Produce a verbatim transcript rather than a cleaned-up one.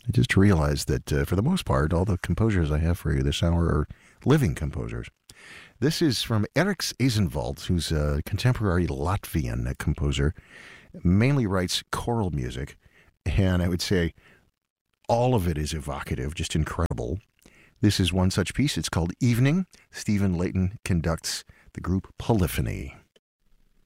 I just realized that uh, for the most part, all the composers I have for you this hour are living composers. This is from Eriks Eisenwald, who's a contemporary Latvian composer, mainly writes choral music, and I would say all of it is evocative, just incredible. This is one such piece. It's called Evening. Stephen Layton conducts the group Polyphony.